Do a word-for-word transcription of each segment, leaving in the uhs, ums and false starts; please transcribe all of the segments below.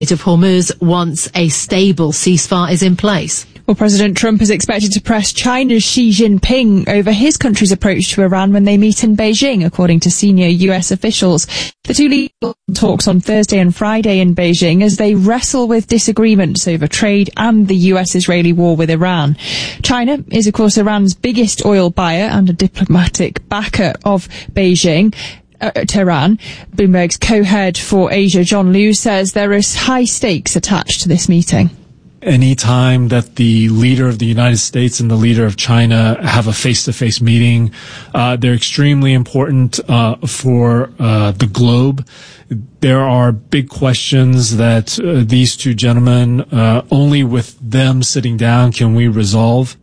of Hormuz once a stable ceasefire is in place. Well, President Trump is expected to press China's Xi Jinping over his country's approach to Iran when they meet in Beijing, according to senior U S officials. The two leaders talks on Thursday and Friday in Beijing as they wrestle with disagreements over trade and the U S-Israeli war with Iran. China is, of course, Iran's biggest oil buyer and a diplomatic backer of Beijing. Uh, Tehran. Bloomberg's co-head for Asia, John Liu, says there is high stakes attached to this meeting. Any time that the leader of the United States and the leader of China have a face-to-face meeting, uh, they're extremely important uh, for uh, the globe. There are big questions that uh, these two gentlemen, uh, only with them sitting down can we resolve.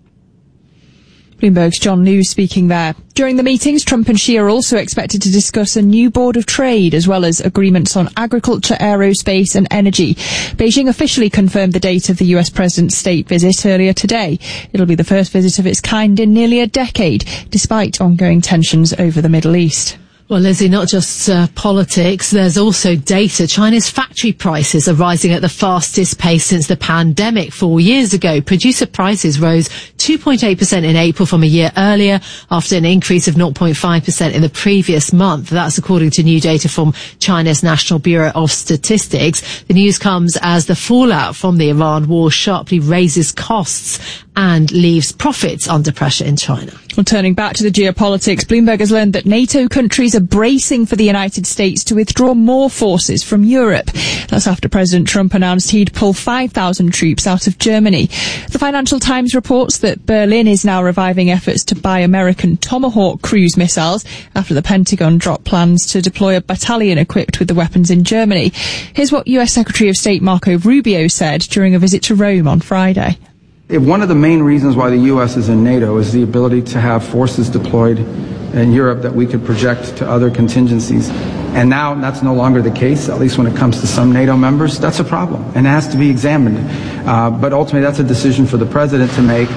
Bloomberg's John Liu speaking there. During the meetings, Trump and Xi are also expected to discuss a new board of trade as well as agreements on agriculture, aerospace and energy. Beijing officially confirmed the date of the U S president's state visit earlier today. It'll be the first visit of its kind in nearly a decade, despite ongoing tensions over the Middle East. Well, Lizzie, not just uh, politics, there's also data. China's factory prices are rising at the fastest pace since the pandemic. Four years ago, producer prices rose two point eight percent in April from a year earlier, after an increase of zero point five percent in the previous month. That's according to new data from China's National Bureau of Statistics. The news comes as the fallout from the Iran war sharply raises costs and leaves profits under pressure in China. Well, turning back to the geopolitics, Bloomberg has learned that NATO countries are bracing for the United States to withdraw more forces from Europe. That's after President Trump announced he'd pull five thousand troops out of Germany. The Financial Times reports that Berlin is now reviving efforts to buy American Tomahawk cruise missiles after the Pentagon dropped plans to deploy a battalion equipped with the weapons in Germany. Here's what U S Secretary of State Marco Rubio said during a visit to Rome on Friday. If one of the main reasons why the U S is in NATO is the ability to have forces deployed in Europe that we could project to other contingencies. And now that's no longer the case, at least when it comes to some NATO members. That's a problem and it has to be examined. Uh, but ultimately that's a decision for the president to make.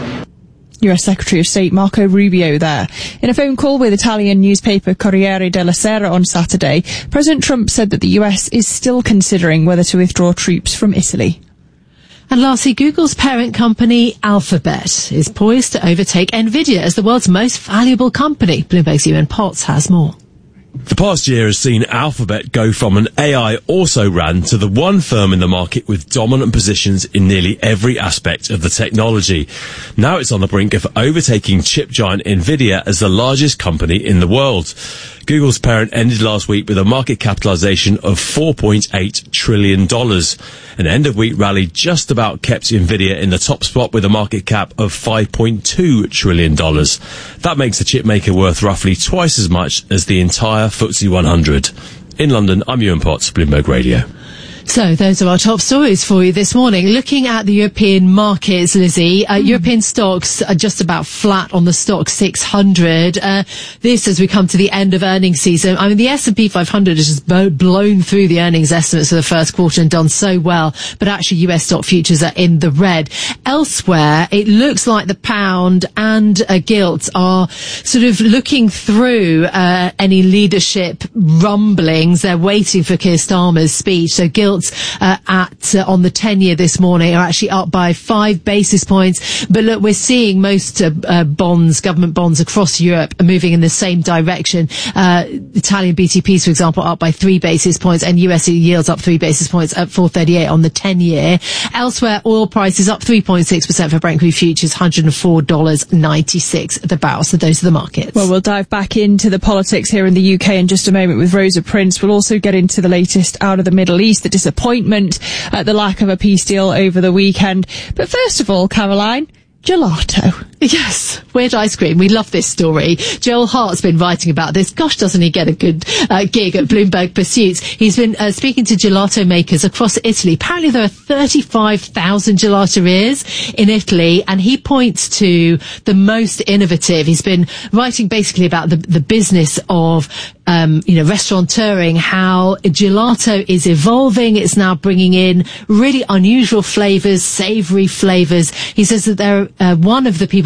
U S Secretary of State Marco Rubio there. In a phone call with Italian newspaper Corriere della Sera on Saturday, President Trump said that the U S is still considering whether to withdraw troops from Italy. And lastly, Google's parent company, Alphabet, is poised to overtake Nvidia as the world's most valuable company. Bloomberg's Ewan Potts has more. The past year has seen Alphabet go from an A I also-ran to the one firm in the market with dominant positions in nearly every aspect of the technology. Now it's on the brink of overtaking chip giant Nvidia as the largest company in the world. Google's parent ended last week with a market capitalization of four point eight trillion dollars. An end-of-week rally just about kept Nvidia in the top spot with a market cap of five point two trillion dollars. That makes the chip maker worth roughly twice as much as the entire F T S E one hundred. In London, I'm Ewan Potts, Bloomberg Radio. So those are our top stories for you this morning. Looking at the European markets, Lizzie, uh, mm. European stocks are just about flat on the stock six hundred. Uh, this as we come to the end of earnings season. I mean, the S and P five hundred has just bo- blown through the earnings estimates for the first quarter and done so well, but actually U S stock futures are in the red. Elsewhere, it looks like the pound and uh, gilt are sort of looking through uh, any leadership rumblings. They're waiting for Keir Starmer's speech. So gilt Uh, at uh, on the ten-year this morning are actually up by five basis points. But look, we're seeing most uh, uh, bonds, government bonds across Europe are moving in the same direction. Uh, Italian B T Ps, for example, up by three basis points, and U S yields up three basis points at four thirty-eight on the ten-year. Elsewhere, oil prices up three point six percent for Brent crude futures, one hundred four dollars ninety-six the barrel. So those are the markets. Well, we'll dive back into the politics here in the U K in just a moment with Rosa Prince. We'll also get into the latest out of the Middle East, the disappointment at the lack of a peace deal over the weekend. But first of all, Caroline, gelato. Yes, weird ice cream. We love this story. Joel Hart's been writing about this. Gosh, doesn't he get a good uh, gig at Bloomberg Pursuits? He's been uh, speaking to gelato makers across Italy. Apparently there are thirty-five thousand gelaterias in Italy, and he points to the most innovative. He's been writing basically about the, the business of Um, you know, restaurateuring, how gelato is evolving. It's now bringing in really unusual flavors, savory flavors. He says that they're uh, one of the people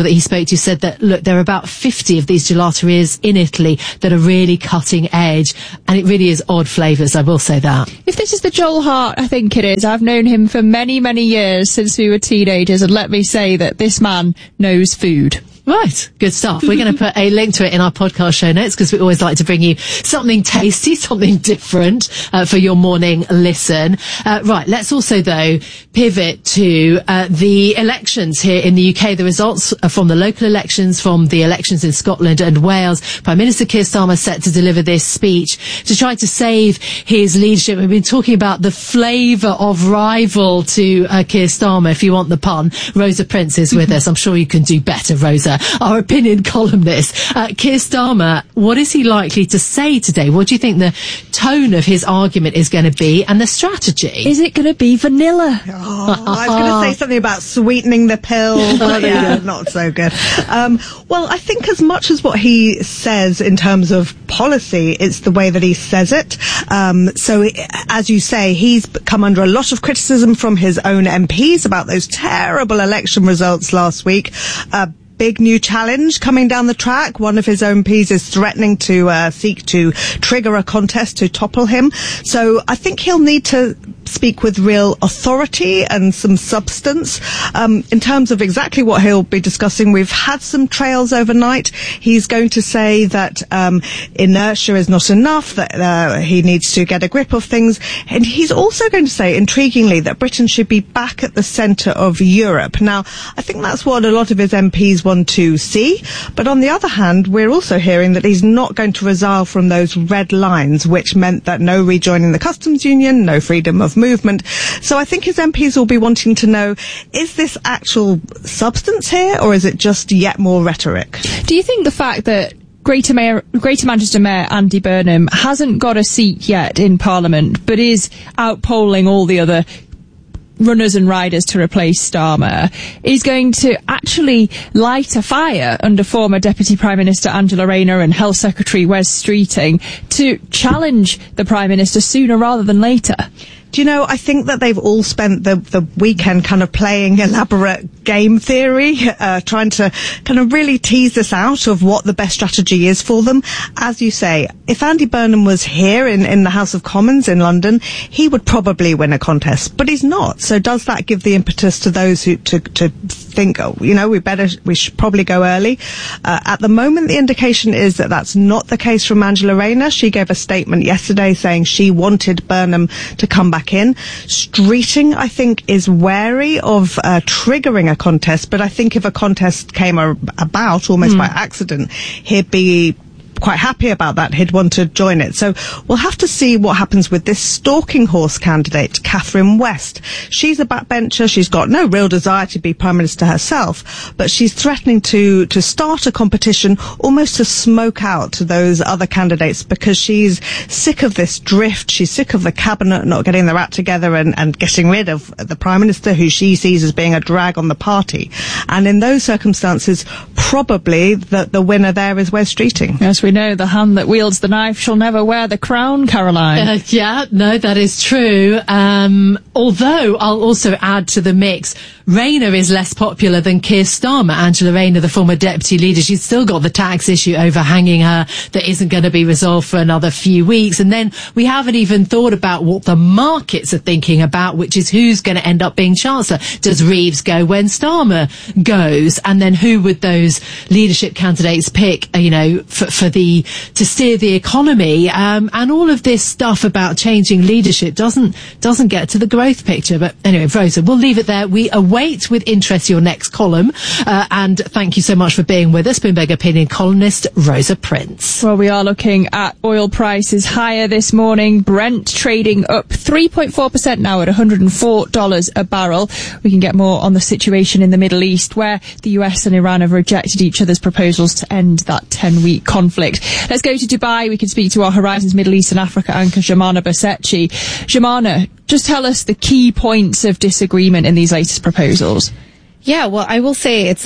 that he spoke to said that, look, there are about fifty of these gelaterias in Italy that are really cutting edge, and it really is odd flavours, I will say that. If this is the Joel Hart, I think it is. I've known him for many, many years since we were teenagers, and let me say that this man knows food. Right, good stuff. We're going to put a link to it in our podcast show notes because we always like to bring you something tasty, something different uh, for your morning listen. Uh, right, let's also, though, pivot to uh, the elections here in the U K. The results from the local elections, from the elections in Scotland and Wales. Prime Minister Keir Starmer set to deliver this speech to try to save his leadership. We've been talking about the flavour of rival to uh, Keir Starmer, if you want the pun. Rosa Prince is with us. I'm sure you can do better, Rosa. Our opinion columnist. Uh, Keir Starmer, what is he likely to say today? What do you think the tone of his argument is going to be, and the strategy? Is it going to be vanilla? Oh, I was going to say something about sweetening the pill, but yeah, not so good. Um, well, I think as much as what he says in terms of policy, it's the way that he says it. Um, so, as you say, he's come under a lot of criticism from his own M Ps about those terrible election results last week. Uh, Big new challenge coming down the track. One of his own M Ps is threatening to uh, seek to trigger a contest to topple him. So I think he'll need to speak with real authority and some substance. Um, in terms of exactly what he'll be discussing, we've had some trails overnight. He's going to say that um, inertia is not enough, that uh, he needs to get a grip of things. And he's also going to say, intriguingly, that Britain should be back at the centre of Europe. Now, I think that's what a lot of his M Ps want to see. But on the other hand, we're also hearing that he's not going to resile from those red lines, which meant that no rejoining the customs union, no freedom of movement. So I think his M Ps will be wanting to know, is this actual substance here, or is it just yet more rhetoric? Do you think the fact that Greater, Mayor, Greater Manchester Mayor Andy Burnham hasn't got a seat yet in Parliament, but is outpolling all the other runners and riders to replace Starmer, is going to actually light a fire under former Deputy Prime Minister Angela Rayner and Health Secretary Wes Streeting to challenge the Prime Minister sooner rather than later? Do you know, I think that they've all spent the, the weekend kind of playing elaborate game theory, uh, trying to kind of really tease this out of what the best strategy is for them. As you say, if Andy Burnham was here in, in the House of Commons in London, he would probably win a contest, but he's not. So does that give the impetus to those who to, to think, oh, you know, we better, we should probably go early? Uh, at the moment, the indication is that that's not the case from Angela Rayner. She gave a statement yesterday saying she wanted Burnham to come back in. Streeting, I think, is wary of uh, triggering a contest, but I think if a contest came a- about almost mm. by accident, he'd be quite happy about that. He'd want to join it. So we'll have to see what happens with this stalking horse candidate, Catherine West. She's a backbencher. She's got no real desire to be Prime Minister herself, but she's threatening to, to start a competition almost to smoke out those other candidates because she's sick of this drift. She's sick of the cabinet not getting their act together and, and getting rid of the Prime Minister, who she sees as being a drag on the party. And in those circumstances, probably the, the winner there is Wes Streeting. Yes, we know the hand that wields the knife shall never wear the crown, Caroline. Uh, yeah, no, that is true. Um, although I'll also add to the mix, Rayner is less popular than Keir Starmer. Angela Rayner, the former deputy leader, she's still got the tax issue overhanging her that isn't going to be resolved for another few weeks. And then we haven't even thought about what the markets are thinking about, which is who's going to end up being Chancellor. Does Reeves go when Starmer goes? And then who would those leadership candidates pick, you know, for, for the, to steer the economy? Um, and all of this stuff about changing leadership doesn't, doesn't get to the growth picture. But anyway, Rosa, we'll leave it there. We await with interest your next column. Uh, and thank you so much for being with us, Bloomberg Opinion columnist Rosa Prince. Well, we are looking at oil prices higher this morning. Brent trading up three point four percent now at one hundred four dollars a barrel. We can get more on the situation in the Middle East, where the U S and Iran have rejected each other's proposals to end that ten-week conflict. Let's go to Dubai. We can speak to our Horizons Middle East and Africa anchor, Jomana Basecci. Jomana, just tell us the key points of disagreement in these latest proposals. Yeah, well, I will say it's a big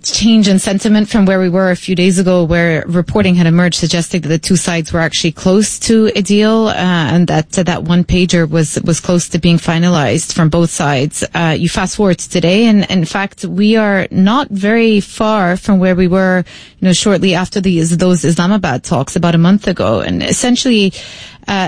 change in sentiment from where we were a few days ago, where reporting had emerged suggesting that the two sides were actually close to a deal, uh, and that uh, that one pager was was close to being finalized from both sides. Uh, you fast forward to today, and in fact, we are not very far from where we were, you know, shortly after these those Islamabad talks about a month ago, and essentially. Uh,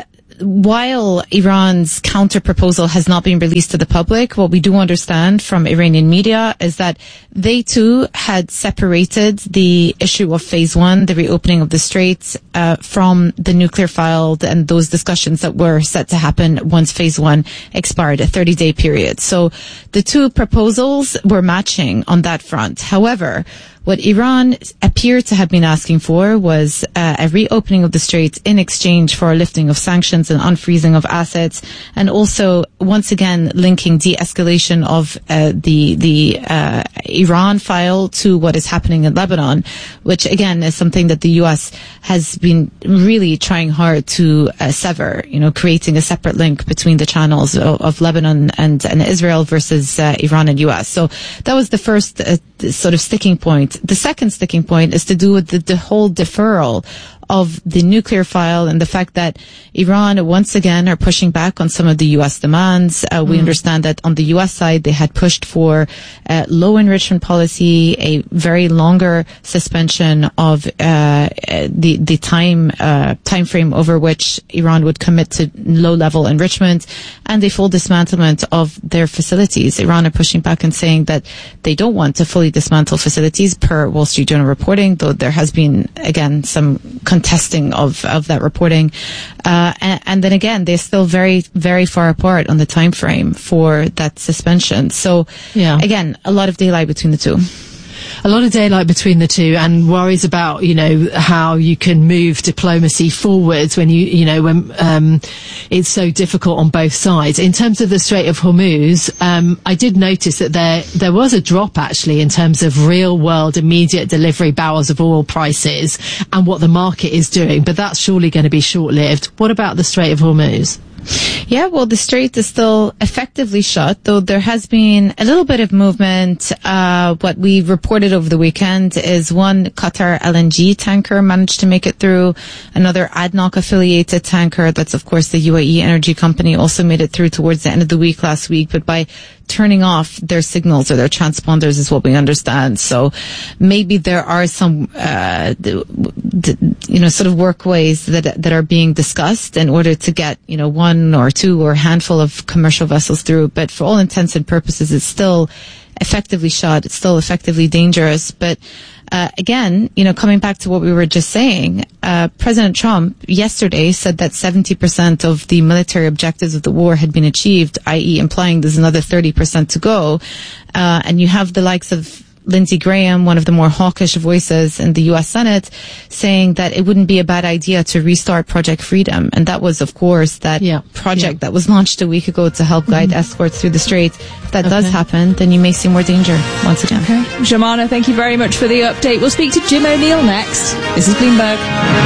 While Iran's counter proposal has not been released to the public, what we do understand from Iranian media is that they too had separated the issue of phase one, the reopening of the straits, uh, from the nuclear file and those discussions that were set to happen once phase one expired, a thirty day period. So the two proposals were matching on that front. However, what Iran appeared to have been asking for was uh, a reopening of the straits in exchange for a lifting of sanctions and unfreezing of assets, and also once again linking de-escalation of uh, the the uh, Iran file to what is happening in Lebanon, which again is something that the U S has been really trying hard to uh, sever. You know, creating a separate link between the channels of, of Lebanon and, and Israel versus uh, Iran and U S. So that was the first uh, sort of sticking point. The second sticking point is to do with the, the whole deferral of the nuclear file and the fact that Iran once again are pushing back on some of the U S demands. Uh, we mm. understand that on the U S side they had pushed for uh, low enrichment policy, a very longer suspension of uh, the the time uh, time frame over which Iran would commit to low level enrichment, and the full dismantlement of their facilities. Iran are pushing back and saying that they don't want to fully dismantle facilities per Wall Street Journal reporting, though there has been again some contesting of, of that reporting. Uh, and, and then again, they're still very, very far apart on the time frame for that suspension. So yeah. Again, a lot of daylight between the two. A lot of daylight between the two, and worries about, you know, how you can move diplomacy forwards when you, you know, when um, it's so difficult on both sides. In terms of the Strait of Hormuz, um, I did notice that there there was a drop actually in terms of real world immediate delivery barrels of oil prices and what the market is doing, but that's surely going to be short lived. What about the Strait of Hormuz? Yeah, well, the strait is still effectively shut, though there has been a little bit of movement. Uh, what we reported over the weekend is one Qatar L N G tanker managed to make it through. Another A D N O C affiliated tanker, that's of course the U A E energy company, also made it through towards the end of the week last week, but by turning off their signals or their transponders is what we understand. So maybe there are some, uh, d- d- you know, sort of workways that that are being discussed in order to get, you know, one or two or a handful of commercial vessels through. But for all intents and purposes, it's still effectively shut. It's still effectively dangerous. But uh, again, you know, coming back to what we were just saying, uh, President Trump yesterday said that seventy percent of the military objectives of the war had been achieved, that is implying there's another thirty percent to go. Uh, and you have the likes of Lindsey Graham, one of the more hawkish voices in the U S Senate, saying that it wouldn't be a bad idea to restart Project Freedom. And that was, of course, that yeah. project yeah. that was launched a week ago to help guide mm-hmm. escorts through the Straits. If that okay. does happen, then you may see more danger once again. Okay. Joumanna, thank you very much for the update. We'll speak to Jim O'Neill next. This is Bloomberg.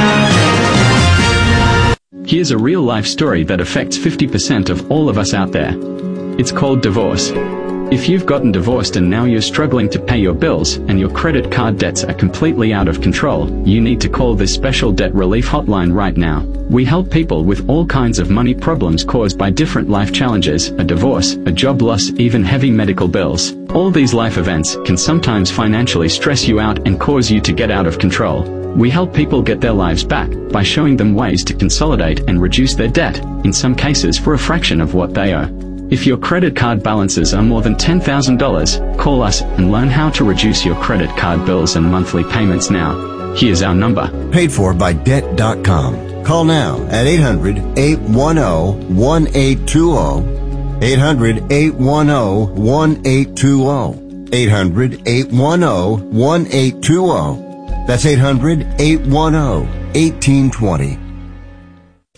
Here's a real-life story that affects fifty percent of all of us out there. It's called divorce. If you've gotten divorced and now you're struggling to pay your bills and your credit card debts are completely out of control, you need to call this special debt relief hotline right now. We help people with all kinds of money problems caused by different life challenges, a divorce, a job loss, even heavy medical bills. All these life events can sometimes financially stress you out and cause you to get out of control. We help people get their lives back by showing them ways to consolidate and reduce their debt, in some cases for a fraction of what they owe. If your credit card balances are more than ten thousand dollars, call us and learn how to reduce your credit card bills and monthly payments now. Here's our number. Paid for by debt dot com. Call now at eight hundred, eight one zero, one eight two zero. eight hundred, eight one zero, one eight two zero. eight hundred, eight one zero, one eight two zero. That's eight hundred, eight one zero, one eight two zero.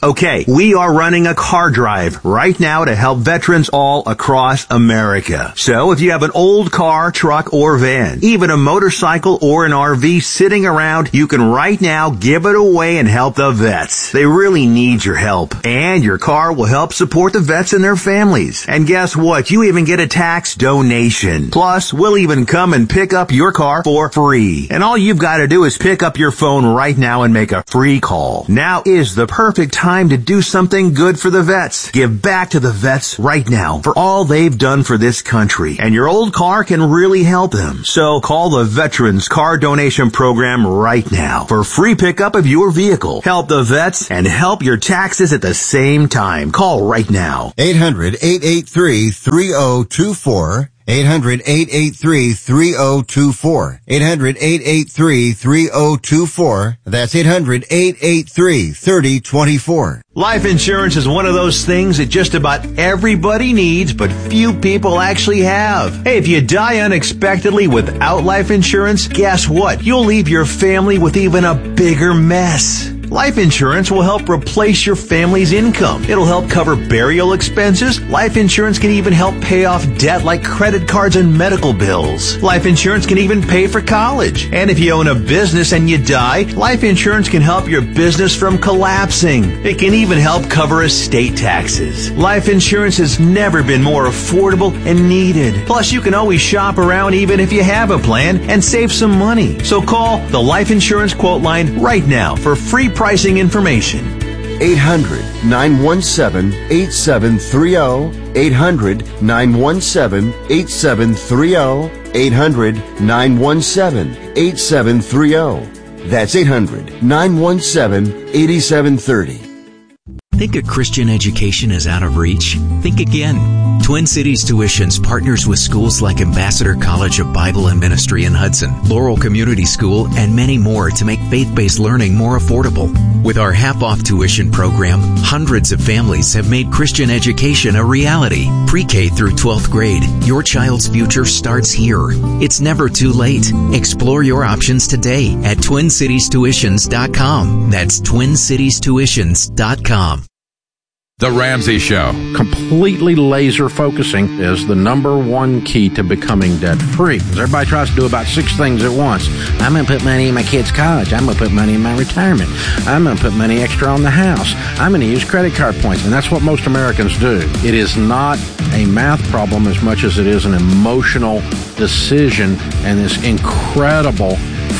Okay, we are running a car drive right now to help veterans all across America. So if you have an old car, truck, or van, even a motorcycle or an R V sitting around, you can right now give it away and help the vets. They really need your help. And your car will help support the vets and their families. And guess what? You even get a tax donation. Plus, we'll even come and pick up your car for free. And all you've got to do is pick up your phone right now and make a free call. Now is the perfect time to do something good for the vets. Give back to the vets right now for all they've done for this country. And your old car can really help them. So call the Veterans Car Donation Program right now for free pickup of your vehicle. Help the vets and help your taxes at the same time. Call right now. eight hundred, eight eight three, three oh two four. eight hundred, eight eight three, three oh two four. eight hundred, eight eight three, three oh two four. That's eight hundred, eight eight three, three oh two four. Life insurance is one of those things that just about everybody needs, but few people actually have. Hey, if you die unexpectedly without life insurance, guess what? You'll leave your family with even a bigger mess. Life insurance will help replace your family's income. It'll help cover burial expenses. Life insurance can even help pay off debt like credit cards and medical bills. Life insurance can even pay for college. And if you own a business and you die, life insurance can help your business from collapsing. It can even help cover estate taxes. Life insurance has never been more affordable and needed. Plus, you can always shop around even if you have a plan and save some money. So call the Life Insurance Quote Line right now for free pricing information. eight hundred, nine one seven, eight seven three oh. eight hundred, nine one seven, eight seven three oh. eight hundred, nine one seven, eight seven three oh. That's eight hundred, nine one seven, eight seven three oh. Think a Christian education is out of reach? Think again. Twin Cities Tuitions partners with schools like Ambassador College of Bible and Ministry in Hudson, Laurel Community School, and many more to make faith-based learning more affordable. With our half-off tuition program, hundreds of families have made Christian education a reality. Pre-K through twelfth grade, your child's future starts here. It's never too late. Explore your options today at twin cities tuitions dot com. That's twin cities tuitions dot com. The Ramsey Show. Completely laser focusing is the number one key to becoming debt-free. Because everybody tries to do about six things at once. I'm going to put money in my kid's college. I'm going to put money in my retirement. I'm going to put money extra on the house. I'm going to use credit card points. And that's what most Americans do. It is not a math problem as much as it is an emotional decision and this incredible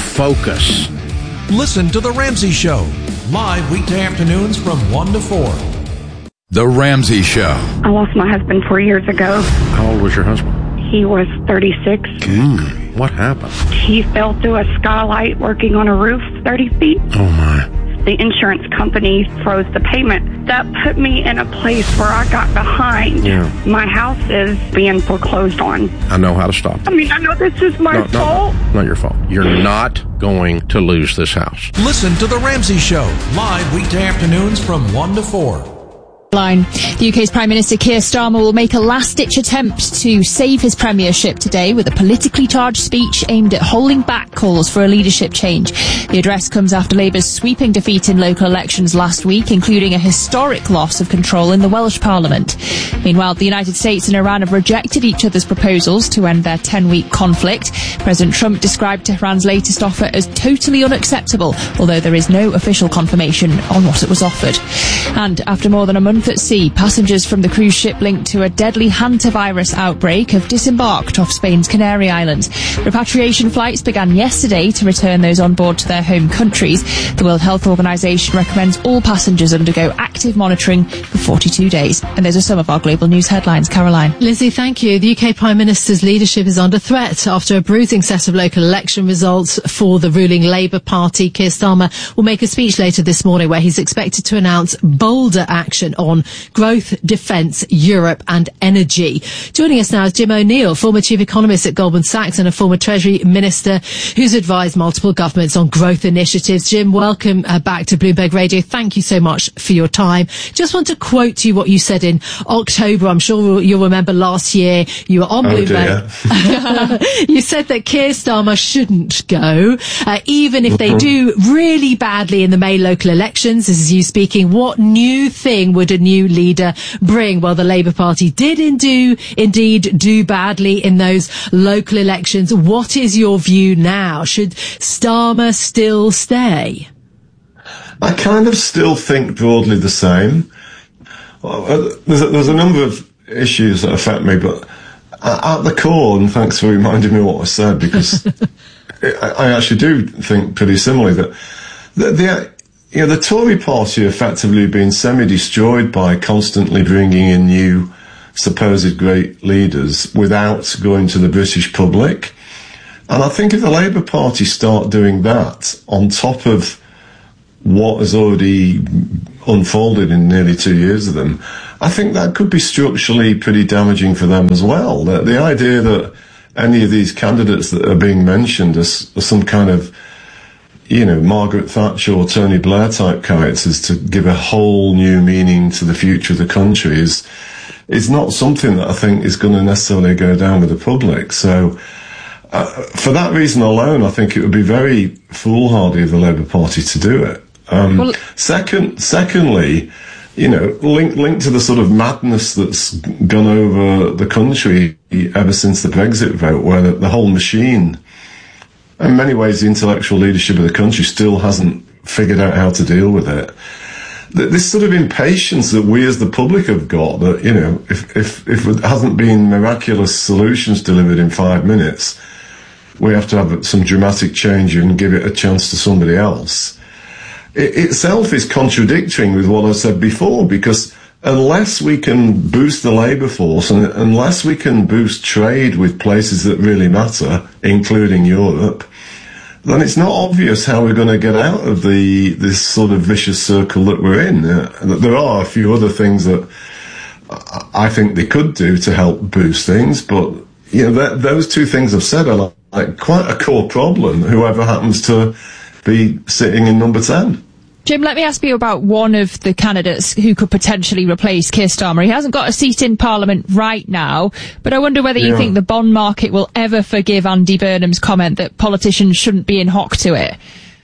focus. Listen to The Ramsey Show. Live weekday afternoons from one to four. The Ramsey Show. I lost my husband four years ago. How old was your husband? He was thirty-six. Mm, what happened? He fell through a skylight working on a roof thirty feet. Oh, my. The insurance company froze the payment. That put me in a place where I got behind. Yeah. My house is being foreclosed on. I know how to stop it. I mean, I know this is my no, fault. No, not your fault. You're not going to lose this house. Listen to The Ramsey Show. Live weekday afternoons from one to four. Line. The U K's Prime Minister Keir Starmer will make a last-ditch attempt to save his premiership today with a politically charged speech aimed at holding back calls for a leadership change. The address comes after Labour's sweeping defeat in local elections last week, including a historic loss of control in the Welsh Parliament. Meanwhile, the United States and Iran have rejected each other's proposals to end their ten-week conflict. President Trump described Tehran's latest offer as totally unacceptable, although there is no official confirmation on what it was offered. And after more than a month at sea, passengers from the cruise ship linked to a deadly hantavirus outbreak have disembarked off Spain's Canary Islands. Repatriation flights began yesterday to return those on board to their home countries. The World Health Organization recommends all passengers undergo active monitoring for forty-two days. And those are some of our global news headlines. Caroline. Lizzie, thank you. The U K Prime Minister's leadership is under threat after a bruising set of local election results for the ruling Labour Party. Keir Starmer will make a speech later this morning where he's expected to announce bolder action on on growth, defence, Europe and energy. Joining us now is Jim O'Neill, former chief economist at Goldman Sachs and a former Treasury Minister who's advised multiple governments on growth initiatives. Jim, welcome uh, back to Bloomberg Radio. Thank you so much for your time. Just want to quote to you what you said in October. I'm sure you'll remember last year you were on oh Bloomberg. You said that Keir Starmer shouldn't go, uh, even if they do really badly in the May local elections. This is you speaking. What new thing would a new leader bring? Well, the Labour Party did indeed, indeed do badly in those local elections. What is your view now? Should Starmer still stay? I kind of still think broadly the same. There's a, there's a number of issues that affect me, but at the core, and thanks for reminding me what I said, because I actually do think pretty similarly that the, the you know the Tory party effectively been semi-destroyed by constantly bringing in new supposed great leaders without going to the British public. And I think if the Labour Party start doing that on top of what has already unfolded in nearly two years of them, I think that could be structurally pretty damaging for them as well. The, the idea that any of these candidates that are being mentioned as, as some kind of, you know, Margaret Thatcher or Tony Blair type characters to give a whole new meaning to the future of the country is, is not something that I think is going to necessarily go down with the public. So, uh, for that reason alone, I think it would be very foolhardy of the Labour Party to do it. Um, well, second, secondly, you know, linked linked to the sort of madness that's gone over the country ever since the Brexit vote, where the, the whole machine, in many ways, the intellectual leadership of the country still hasn't figured out how to deal with it. This sort of impatience that we as the public have got, that, you know, if, if, if it hasn't been miraculous solutions delivered in five minutes, we have to have some dramatic change and give it a chance to somebody else. It itself is contradicting with what I said before, because unless we can boost the labour force and unless we can boost trade with places that really matter, including Europe, then it's not obvious how we're going to get out of the this sort of vicious circle that we're in. Uh, there are a few other things that I think they could do to help boost things, but you know, that, those two things I've said are like, like quite a core problem, whoever happens to be sitting in number ten. Jim, let me ask you about one of the candidates who could potentially replace Keir Starmer. He hasn't got a seat in Parliament right now, but I wonder whether you yeah. think the bond market will ever forgive Andy Burnham's comment that politicians shouldn't be in hock to it.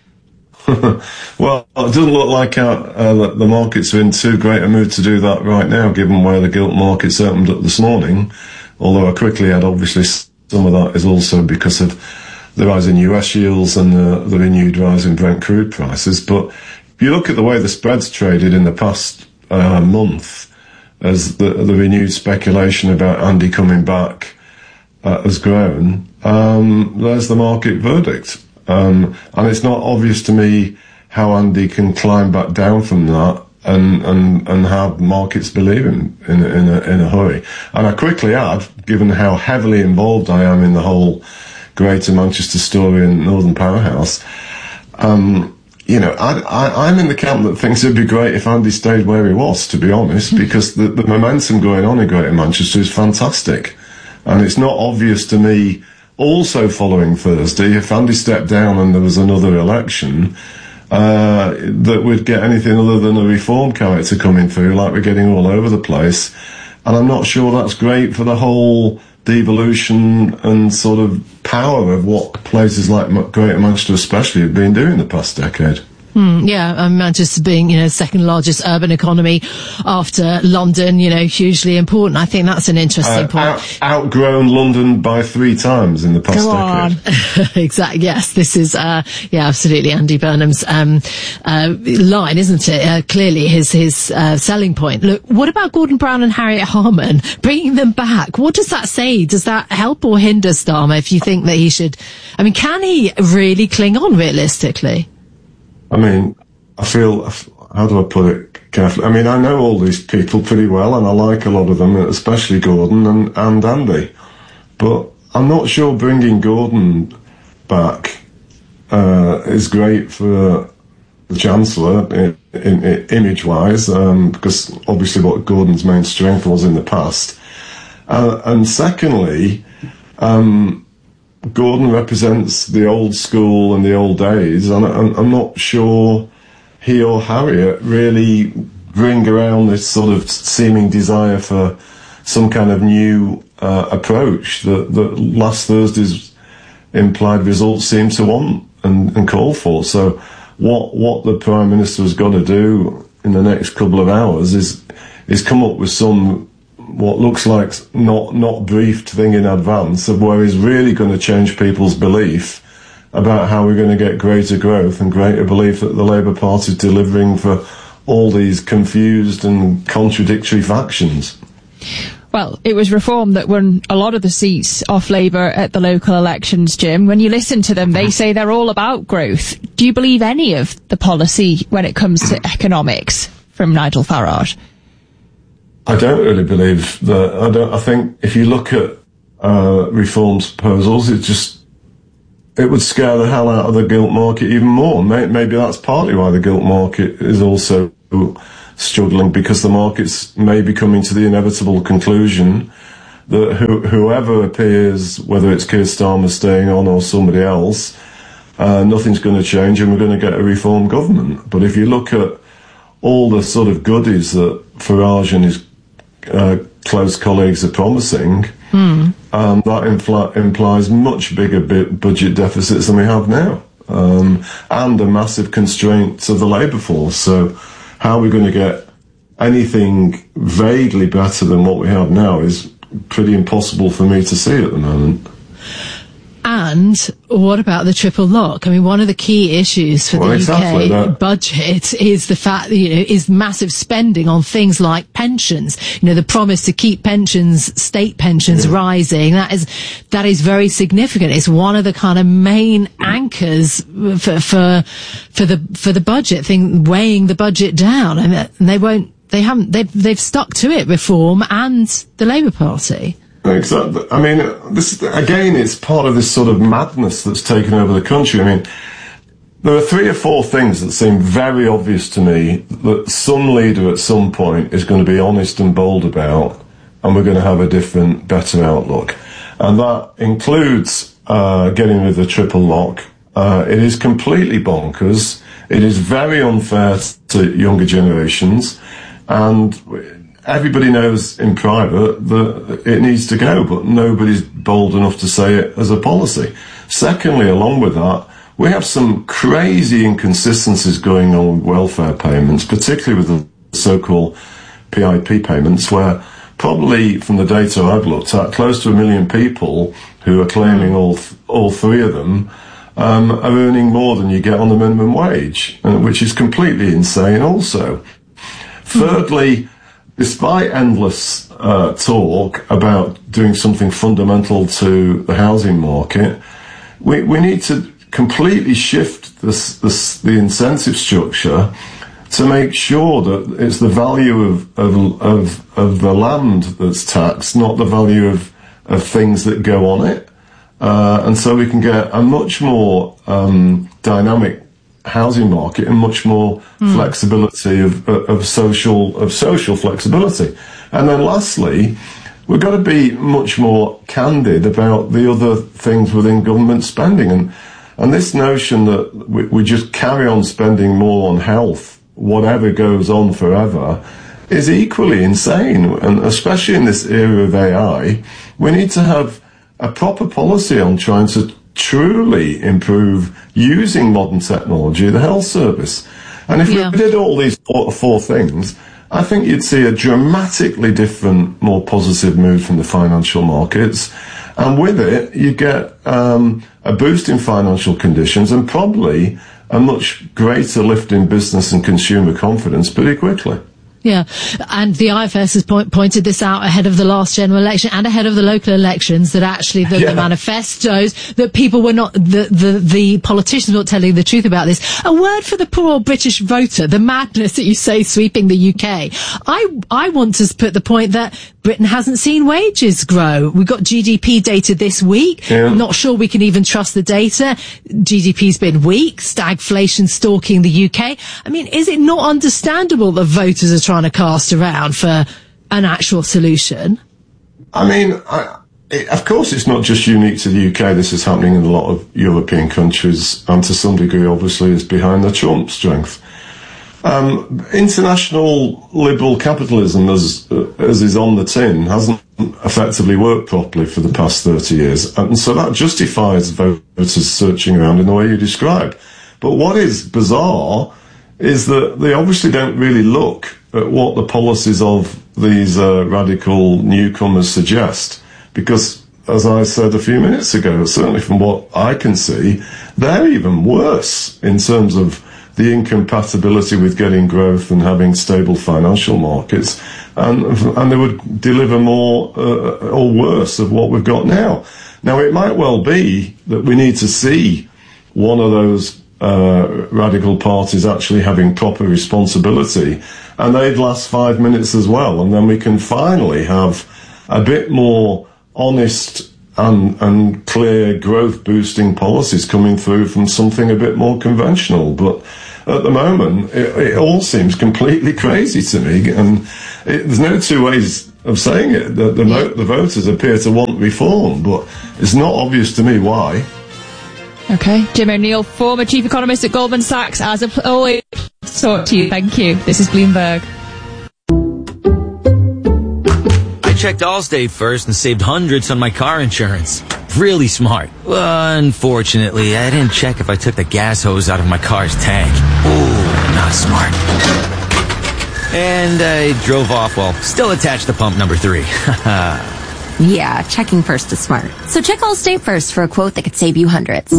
Well, it doesn't look like our, uh, the markets are in too great a mood to do that right now, given where the gilt markets opened up this morning, although I quickly add, obviously, some of that is also because of the rise in U S yields and the, the renewed rise in Brent crude prices. But if you look at the way the spreads traded in the past uh, month, as the, the renewed speculation about Andy coming back uh, has grown, um, there's the market verdict. Um, and it's not obvious to me how Andy can climb back down from that and, and, and have markets believe him in, in, a, in a hurry. And I quickly add, given how heavily involved I am in the whole Greater Manchester story and Northern Powerhouse, um, you know, I, I, I'm in the camp that thinks it'd be great if Andy stayed where he was, to be honest, because the, the momentum going on in Greater Manchester is fantastic. And it's not obvious to me, also following Thursday, if Andy stepped down and there was another election, uh, that we'd get anything other than a reform character coming through, like we're getting all over the place. And I'm not sure that's great for the whole devolution and sort of power of what places like Greater Manchester especially have been doing the past decade. Hmm, yeah, um, Manchester being, you know, second largest urban economy after London, you know, hugely important. I think that's an interesting uh, point. Out, outgrown London by three times in the past Go decade. On. Exactly. Yes, this is, uh, yeah, absolutely Andy Burnham's um, uh, line, isn't it? Uh, clearly his his uh, selling point. Look, what about Gordon Brown and Harriet Harman? Bringing them back. What does that say? Does that help or hinder Starmer if you think that he should? I mean, can he really cling on realistically? I mean, I feel, how do I put it carefully? I mean, I know all these people pretty well, and I like a lot of them, especially Gordon and, and Andy. But I'm not sure bringing Gordon back uh, is great for the Chancellor, in, in, in, image-wise, um, because obviously what Gordon's main strength was in the past. Uh, and secondly, um, Gordon represents the old school and the old days, and I'm, I'm not sure he or Harriet really bring around this sort of seeming desire for some kind of new uh, approach that, that last Thursday's implied results seem to want and, and call for. So what what the Prime Minister has got to do in the next couple of hours is is come up with some what looks like not not briefed thing in advance of where he's really going to change people's belief about how we're going to get greater growth and greater belief that the Labour Party is delivering for all these confused and contradictory factions. Well, it was Reform that won a lot of the seats off Labour at the local elections, Jim. When you listen to them, they say they're all about growth. Do you believe any of the policy when it comes to economics from Nigel Farage? I don't really believe that. I don't. I think if you look at uh, Reform's proposals, it just it would scare the hell out of the gilt market even more. Maybe that's partly why the gilt market is also struggling, because the markets may be coming to the inevitable conclusion that who, whoever appears, whether it's Keir Starmer staying on or somebody else, uh, nothing's going to change and we're going to get a Reform government. But if you look at all the sort of goodies that Farage and his uh, close colleagues are promising, mm. um, that impl- implies much bigger bit budget deficits than we have now, um, and a massive constraint to the labour force. So how are we going to get anything vaguely better than what we have now is pretty impossible for me to see at the moment. And what about the triple lock? I mean, one of the key issues for well, the exactly U K that. budget is the fact that, you know, is massive spending on things like pensions. You know, the promise to keep pensions, state pensions yeah. rising. That is, that is very significant. It's one of the kind of main anchors for, for, for the, for the budget thing, weighing the budget down. And they won't, they haven't, they've, they've stuck to it, Reform and the Labour Party. Exactly. I mean, this again, it's part of this sort of madness that's taken over the country. I mean, there are three or four things that seem very obvious to me that some leader at some point is going to be honest and bold about, and we're going to have a different, better outlook. And that includes uh, getting rid of the triple lock. Uh, it is completely bonkers. It is very unfair to younger generations, and everybody knows in private that it needs to go, but nobody's bold enough to say it as a policy. Secondly, along with that, we have some crazy inconsistencies going on with welfare payments, particularly with the so-called P I P payments, where probably from the data I've looked at, close to a million people who are claiming all th- all three of them um, are earning more than you get on the minimum wage, uh, which is completely insane also. Thirdly, despite endless uh, talk about doing something fundamental to the housing market, we, we need to completely shift this, this, the incentive structure to make sure that it's the value of, of, of, of the land that's taxed, not the value of, of things that go on it. Uh, and so we can get a much more um, dynamic housing market and much more mm. flexibility of, of social of social flexibility. And then lastly, we've got to be much more candid about the other things within government spending. And and this notion that we, we just carry on spending more on health, whatever goes on forever, is equally insane. And especially in this era of A I, we need to have a proper policy on trying to truly improve using modern technology, the health service. And if yeah. we did all these four, four things, I think you'd see a dramatically different, more positive move from the financial markets. And with it, you get um, a boost in financial conditions and probably a much greater lift in business and consumer confidence pretty quickly. Yeah, and the I F S has point, pointed this out ahead of the last general election and ahead of the local elections, that actually the, yeah. the manifestos, that people were not, the, the, the politicians were not telling the truth about this. A word for the poor old British voter, the madness that you say sweeping the U K. I, I want to put the point that Britain hasn't seen wages grow. We got G D P data this week. Yeah. Not sure we can even trust the data. G D P's been weak. Stagflation stalking the U K. I mean, is it not understandable that voters are trying to cast around for an actual solution? I mean, I, it, of course, it's not just unique to the U K. This is happening in a lot of European countries, and to some degree, obviously, is behind the Trump strength. Um, international liberal capitalism, as as is on the tin, hasn't effectively worked properly for the past thirty years, and so that justifies voters searching around in the way you describe. But what is bizarre is that they obviously don't really look at what the policies of these uh, radical newcomers suggest, because, as I said a few minutes ago, certainly from what I can see, they're even worse in terms of the incompatibility with getting growth and having stable financial markets, and and they would deliver more uh, or worse of what we've got now. Now, it might well be that we need to see one of those uh, radical parties actually having proper responsibility, and they'd last five minutes as well, and then we can finally have a bit more honest and, and clear growth-boosting policies coming through from something a bit more conventional. But at the moment, it, it all seems completely crazy to me, and it, there's no two ways of saying it. The, the, mo- the voters appear to want reform, but it's not obvious to me why. Okay. Jim O'Neill, former chief economist at Goldman Sachs, as always, talk to you. Thank you. This is Bloomberg. I checked Allstate first and saved hundreds on my car insurance. Really smart. Well, unfortunately, I didn't check if I took the gas hose out of my car's tank. Ooh, not smart. And I drove off while still attached to pump number three. Yeah, checking first is smart. So check Allstate first for a quote that could save you hundreds.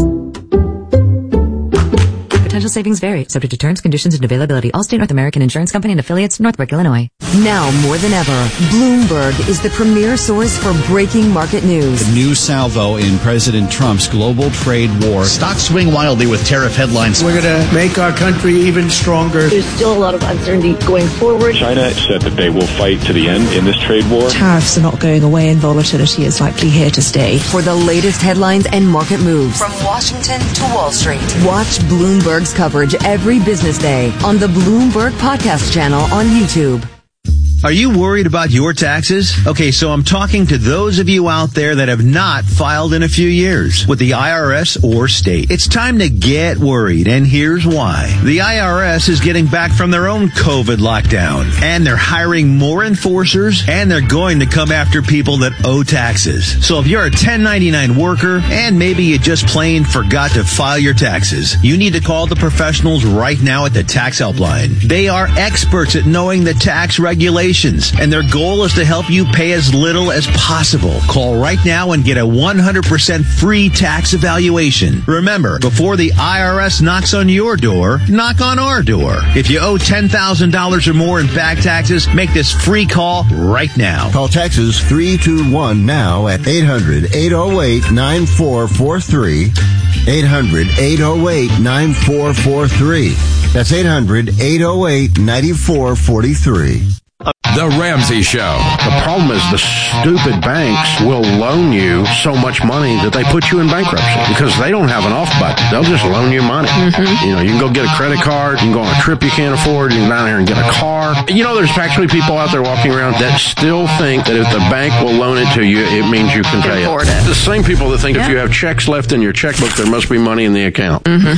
Potential savings vary, subject to terms, conditions, and availability. Allstate North American Insurance Company and affiliates, Northbrook, Illinois. Now more than ever, Bloomberg is the premier source for breaking market news. The new salvo in President Trump's global trade war. Stocks swing wildly with tariff headlines. We're going to make our country even stronger. There's still a lot of uncertainty going forward. China said that they will fight to the end in this trade war. Tariffs are not going away and volatility is likely here to stay. For the latest headlines and market moves. From Washington to Wall Street. Watch Bloomberg's coverage every business day on the Bloomberg Podcast channel on YouTube. Are you worried about your taxes? Okay, so I'm talking to those of you out there that have not filed in a few years with the I R S or state. It's time to get worried, and here's why. The I R S is getting back from their own COVID lockdown, and they're hiring more enforcers, and they're going to come after people that owe taxes. So if you're a ten ninety-nine worker, and maybe you just plain forgot to file your taxes, you need to call the professionals right now at the Tax Helpline. They are experts at knowing the tax regulations, and their goal is to help you pay as little as possible. Call right now and get a one hundred percent free tax evaluation. Remember, before the I R S knocks on your door, knock on our door. If you owe ten thousand dollars or more in back taxes, make this free call right now. Call Texas three two one now at eight hundred, eight oh eight, nine four four three. eight hundred, eight oh eight, nine four four three. That's eight hundred, eight oh eight, nine four four three. The Ramsey Show. The problem is the stupid banks will loan you so much money that they put you in bankruptcy because they don't have an off button. They'll just loan you money. Mm-hmm. You know, you can go get a credit card, you can go on a trip you can't afford, you can go down here and get a car. You know, there's actually people out there walking around that still think that if the bank will loan it to you, it means you can pay it. it. The same people that think yeah. if you have checks left in your checkbook, there must be money in the account. Mm-hmm.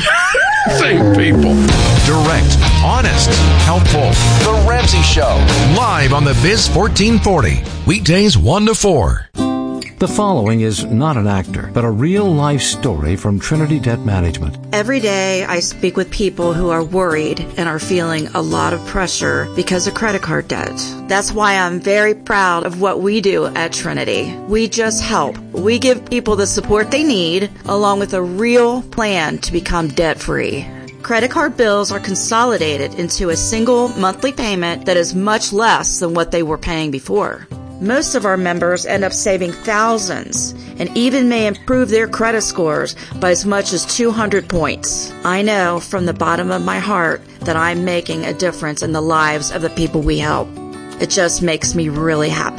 Same people. Direct, honest, helpful. The Ramsey Show. Live on the Biz fourteen forty. Weekdays one to four. The following is not an actor, but a real-life story from Trinity Debt Management. Every day I speak with people who are worried and are feeling a lot of pressure because of credit card debt. That's why I'm very proud of what we do at Trinity. We just help. We give people the support they need, along with a real plan to become debt-free. Credit card bills are consolidated into a single monthly payment that is much less than what they were paying before. Most of our members end up saving thousands and even may improve their credit scores by as much as two hundred points. I know from the bottom of my heart that I'm making a difference in the lives of the people we help. It just makes me really happy.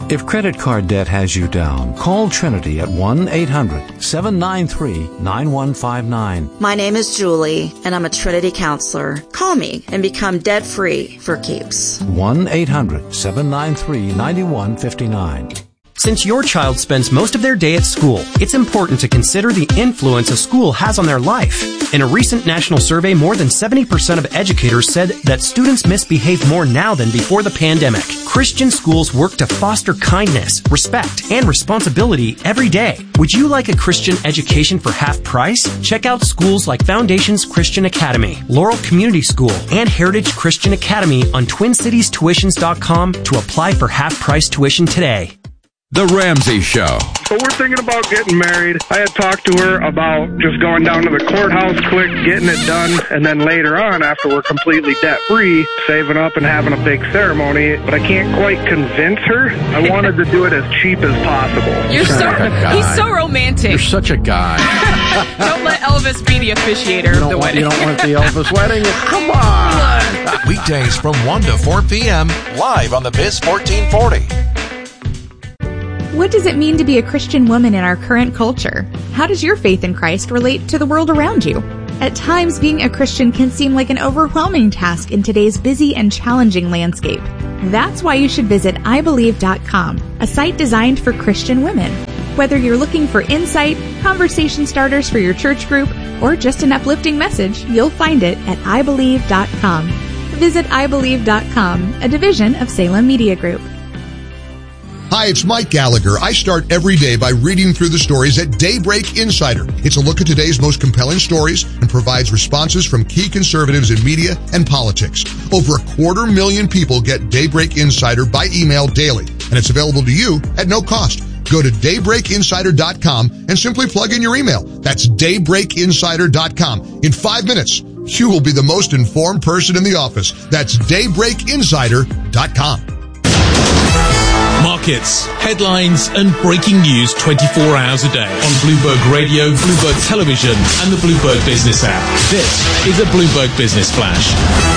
If credit card debt has you down, call Trinity at one eight hundred seven nine three nine one five nine. My name is Julie, and I'm a Trinity counselor. Call me and become debt-free for keeps. one eight hundred seven nine three nine one five nine. Since your child spends most of their day at school, it's important to consider the influence a school has on their life. In a recent national survey, more than seventy percent of educators said that students misbehave more now than before the pandemic. Christian schools work to foster kindness, respect, and responsibility every day. Would you like a Christian education for half price? Check out schools like Foundations Christian Academy, Laurel Community School, and Heritage Christian Academy on twin cities tuitions dot com to apply for half price tuition today. The Ramsey Show. So we're thinking about getting married. I had talked to her about just going down to the courthouse quick, getting it done, and then later on, after we're completely debt-free, saving up and having a big ceremony. But I can't quite convince her. I wanted to do it as cheap as possible. You're so, he's so romantic. You're such a guy. Don't let Elvis be the officiator You of the don't, want, wedding. you don't want the Elvis wedding? Come on. Weekdays from one to four p.m. live on the Biz fourteen forty. What does it mean to be a Christian woman in our current culture? How does your faith in Christ relate to the world around you? At times, being a Christian can seem like an overwhelming task in today's busy and challenging landscape. That's why you should visit I believe dot com, a site designed for Christian women. Whether you're looking for insight, conversation starters for your church group, or just an uplifting message, you'll find it at I believe dot com. Visit I believe dot com, a division of Salem Media Group. Hi, it's Mike Gallagher. I start every day by reading through the stories at Daybreak Insider. It's a look at today's most compelling stories and provides responses from key conservatives in media and politics. Over a quarter million people get Daybreak Insider by email daily, and it's available to you at no cost. Go to daybreak insider dot com and simply plug in your email. That's daybreak insider dot com. In five minutes, you will be the most informed person in the office. That's daybreak insider dot com. Markets, headlines, and breaking news twenty-four hours a day on Bloomberg Radio, Bloomberg Television, and the Bloomberg Business app. This is a Bloomberg Business Flash.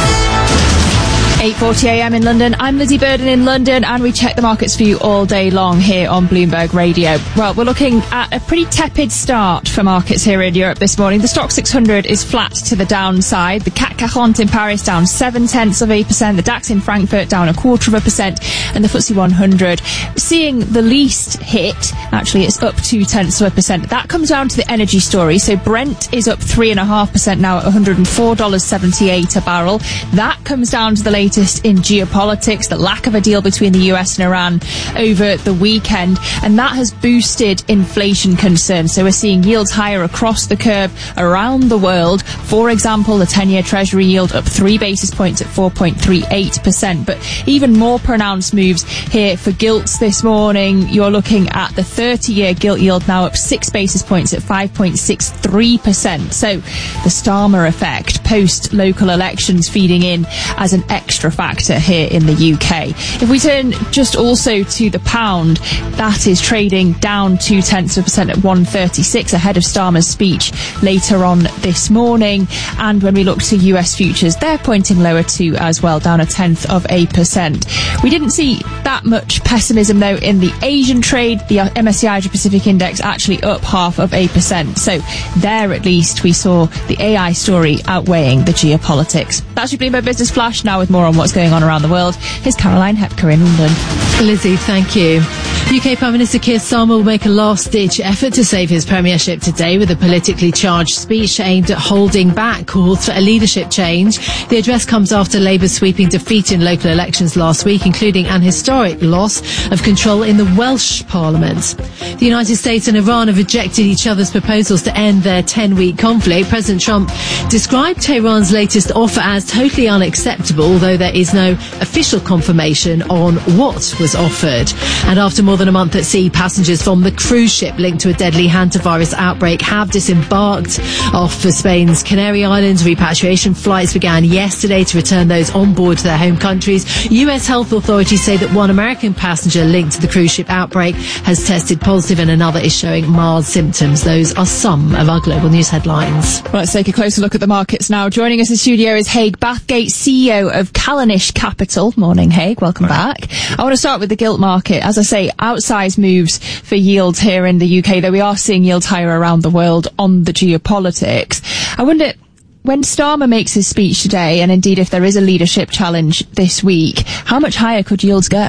eight forty a.m. in London. I'm Lizzie Burden in London, and we check the markets for you all day long here on Bloomberg Radio. Well, we're looking at a pretty tepid start for markets here in Europe this morning. The Stock six hundred is flat to the downside. The C A C quarante in Paris down seven tenths of a percent. The DAX in Frankfurt down a quarter of a percent, and the F T S E one hundred seeing the least hit. Actually, it's up two tenths of a percent. That comes down to the energy story. So Brent is up three and a half percent now at one hundred four dollars seventy-eight a barrel. That comes down to the latest in geopolitics, the lack of a deal between the U S and Iran over the weekend, and that has boosted inflation concerns. So we're seeing yields higher across the curve around the world. For example, the ten-year Treasury yield up three basis points at four point three eight percent. But even more pronounced moves here for gilts this morning. You're looking at the thirty-year gilt yield now up six basis points at five point six three percent. So the Starmer effect post local elections feeding in as an extra factor here in the U K. If we turn just also to the pound, that is trading down two tenths of a percent at one thirty-six ahead of Starmer's speech later on this morning. And when we look to U S futures, they're pointing lower too as well, down a tenth of a percent. We didn't see that much pessimism though in the Asian trade. The M S C I Asia Pacific Index actually up half of a percent. So there at least we saw the A I story outweighing the geopolitics. That's your Bloomberg Business Flash. Now with more on what's going on around the world, here's Caroline Hepker in London. Lizzie, thank you. U K Prime Minister Keir Starmer will make a last-ditch effort to save his premiership today with a politically charged speech aimed at holding back calls for a leadership change. The address comes after Labour's sweeping defeat in local elections last week, including an historic loss of control in the Welsh Parliament. The United States and Iran have rejected each other's proposals to end their ten-week conflict. President Trump described Tehran's latest offer as totally unacceptable, although there is no official confirmation on what was offered. And after more than a month at sea, passengers from the cruise ship linked to a deadly hantavirus outbreak have disembarked off for Spain's Canary Islands. Repatriation flights began yesterday to return those on board to their home countries. U S health authorities say that one American passenger linked to the cruise ship outbreak has tested positive and another is showing mild symptoms. Those are some of our global news headlines. Well, let's take a closer look at the markets now. Joining us in studio is Haig Bathgate, C E O of Callanish Capital. Morning, Haig. Welcome back. I want to start with the gilt market. As I say, outsized moves for yields here in the U K, though we are seeing yields higher around the world on the geopolitics. I wonder, when Starmer makes his speech today, and indeed if there is a leadership challenge this week, how much higher could yields go?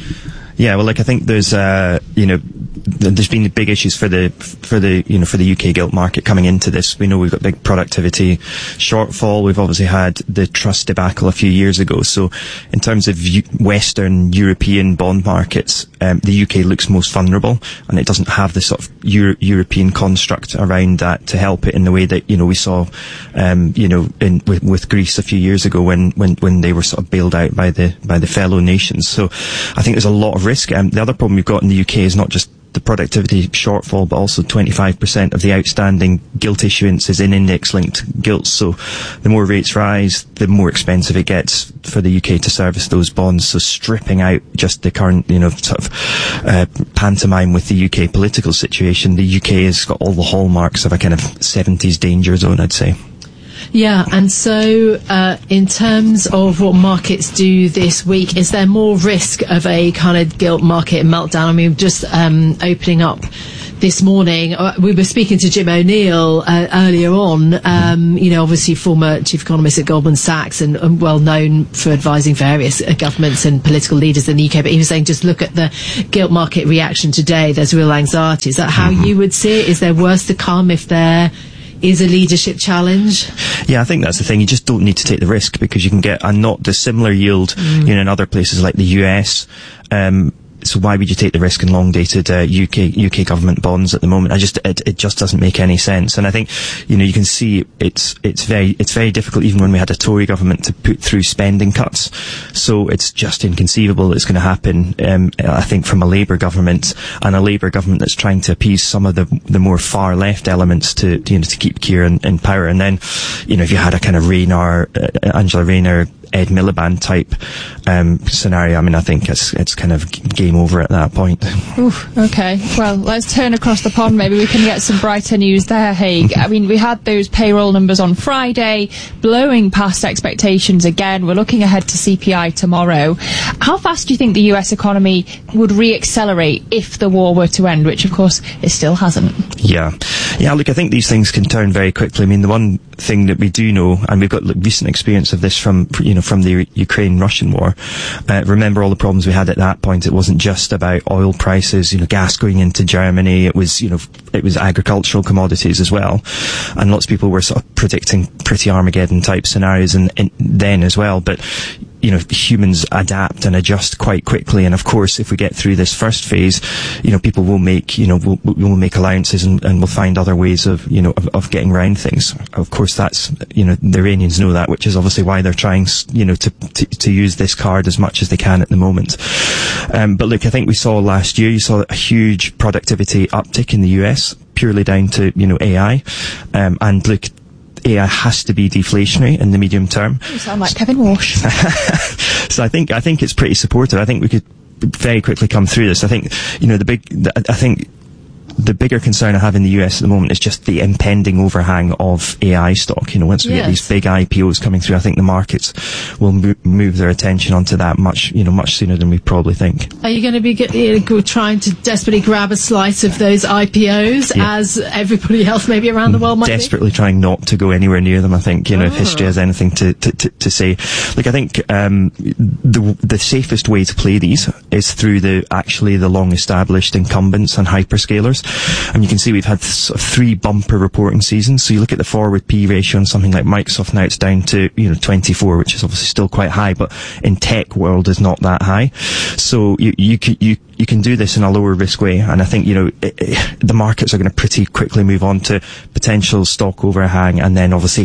Yeah, well, like, I think there's, uh, you know, there's been big issues for the, for the, you know, for the U K gilt market coming into this. We know we've got big productivity shortfall. We've obviously had the trust debacle a few years ago. So in terms of U- Western European bond markets, um, the U K looks most vulnerable, and it doesn't have the sort of Euro- European construct around that to help it in the way that, you know, we saw, um, you know, in, with, with Greece a few years ago when, when, when they were sort of bailed out by the, by the fellow nations. So I think there's a lot of risk. Um, the other problem we've got in the U K is not just the productivity shortfall, but also twenty-five percent of the outstanding gilt issuance is in index-linked gilts. So the more rates rise, the more expensive it gets for the U K to service those bonds. So stripping out just the current, you know, sort of uh, pantomime with the U K political situation, the U K has got all the hallmarks of a kind of seventies danger zone, I'd say. Yeah, and so uh, in terms of what markets do this week, is there more risk of a kind of gilt market meltdown? I mean, just um, opening up this morning, uh, we were speaking to Jim O'Neill uh, earlier on, um, you know, obviously former chief economist at Goldman Sachs and, and well known for advising various uh, governments and political leaders in the U K, but he was saying just look at the gilt market reaction today, there's real anxiety. Is that how mm-hmm. you would see it? Is there worse to come if there is a leadership challenge? Yeah, I think that's the thing. You just don't need to take the risk because you can get a not dissimilar yield, mm. you know, in other places like the U S. Um, so why would you take the risk in long-dated uh, U K U K government bonds at the moment? I just it, it just doesn't make any sense. And I think, you know, you can see it's it's very it's very difficult even when we had a Tory government to put through spending cuts. So it's just inconceivable that it's going to happen. Um, I think from a Labour government and a Labour government that's trying to appease some of the the more far left elements to, to you know to keep Keir in, in power. And then, you know, if you had a kind of Rayner, uh, Angela Rayner, Ed Miliband type um, scenario, I mean, I think it's it's kind of game over at that point. Oof, okay, well, let's turn across the pond. Maybe we can get some brighter news there, Haig. I mean, we had those payroll numbers on Friday, blowing past expectations again. We're looking ahead to C P I tomorrow. How fast do you think the U S economy would re-accelerate if the war were to end, which, of course, it still hasn't? Yeah. Yeah, look, I think these things can turn very quickly. I mean, the one thing that we do know, and we've got look, recent experience of this from, you know, from the Ukraine-Russian war. Uh, remember all the problems we had at that point. It wasn't just about oil prices, you know, gas going into Germany. It was, you know, it was agricultural commodities as well. And lots of people were sort of predicting pretty Armageddon-type scenarios and, and then as well. But, you know, humans adapt and adjust quite quickly. And of course, if we get through this first phase, you know, people will make, you know, will will make allowances and, and will find other ways of, you know, of, of getting around things. Of course, that's, you know, the Iranians know that, which is obviously why they're trying, you know, to, to, to use this card as much as they can at the moment. Um, but look, I think we saw last year, you saw a huge productivity uptick in the U S, purely down to, you know, A I. Um, and look, A I has to be deflationary in the medium term. You sound like Kevin Walsh. So I think I think it's pretty supportive. I think we could very quickly come through this. I think, you know, the big, the, I think the bigger concern I have in the U S at the moment is just the impending overhang of A I stock. You know, once we yes. get these big I P Os coming through, I think the markets will mo- move their attention onto that much, you know, much sooner than we probably think. Are you going to be get, you know, trying to desperately grab a slice of those I P Os yeah. as everybody else maybe around the world might desperately be? trying not to go anywhere near them. I think, you know, oh. if history has anything to, to, to, to say. Like, I think um, the the safest way to play these is through the actually the long established incumbents and hyperscalers. And you can see we've had sort of three bumper reporting seasons. So you look at the forward P ratio on something like Microsoft now, it's down to, you know, twenty-four, which is obviously still quite high, but in tech world is not that high. So you, you can, you, you can do this in a lower risk way. And I think, you know, it, it, the markets are going to pretty quickly move on to potential stock overhang, and then obviously